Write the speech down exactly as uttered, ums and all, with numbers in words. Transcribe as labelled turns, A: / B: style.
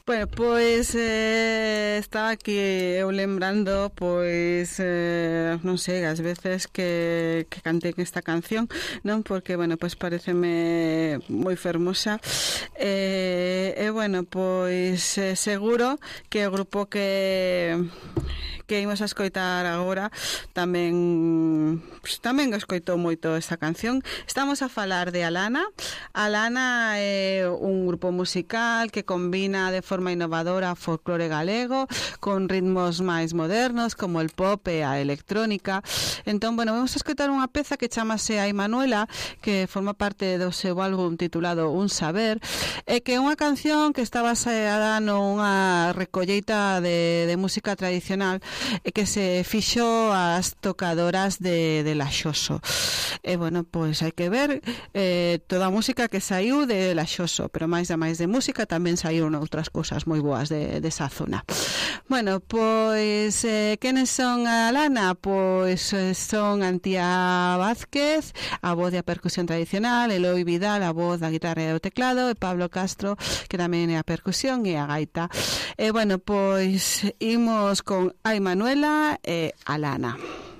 A: Bueno, pois eh, estaba aquí eu lembrando, pois eh, non sei, as veces que, que cantei esta canción, non? Porque, bueno, pois pareceme moi fermosa. E, eh, eh, bueno, pois eh, seguro que o grupo que que imos a escoitar agora tamén pues, tamén escoitou moito esta canción. Estamos a falar de Alana. Alana é un grupo musical que combina de forma innovadora folclore galego con ritmos máis modernos como el pop e a electrónica. Entón, bueno, vamos a escoitar unha peza que chamase Ai Manuela, que forma parte do seu álbum titulado Un Saber, e que é unha canción que está baseada nunha recolleita de, de música tradicional e que se fixo as tocadoras de, de Laxoso. E, bueno, pois hai que ver eh, toda a música que saiu de Laxoso, pero máis da máis de música tamén saíron outras cousas moi boas de, de esa zona. Bueno, pois eh, quenes son a Alana? Pois eh, son Antía Vázquez, a voz de a percusión tradicional, Eloi Vidal, a voz da guitarra e o teclado, e Pablo Castro, que tamén é a percusión e a gaita. E, bueno, pois imos con Ai Manuela e Alana.